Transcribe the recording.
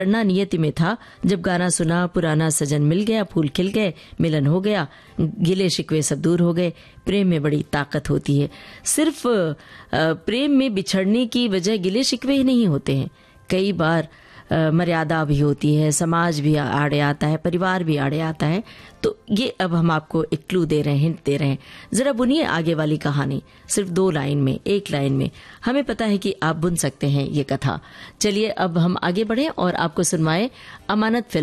करना नियति में था। जब गाना सुना, पुराना सजन मिल गया, फूल खिल गए, मिलन हो गया, गिले शिकवे सब दूर हो गए। प्रेम में बड़ी ताकत होती है। सिर्फ प्रेम में बिछड़ने की वजह गिले शिकवे ही नहीं होते हैं। कई बार मर्यादा भी होती है, समाज भी आड़े आता है, परिवार भी आड़े आता है। तो ये अब हम आपको एक क्लू दे रहे हैं, हिंट दे रहे हैं। जरा बुनिए आगे वाली कहानी, सिर्फ 2 लाइन में, 1 लाइन में। हमें पता है कि आप बुन सकते हैं ये कथा। चलिए अब हम आगे बढ़ें और आपको सुनवाएं अमानत फिल्म